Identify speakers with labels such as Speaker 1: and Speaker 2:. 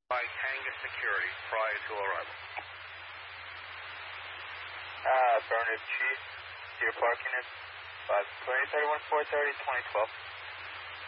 Speaker 1: by Kanga Security prior to arrival.
Speaker 2: Bernard Chief, your parking is 520-31-430, 2012.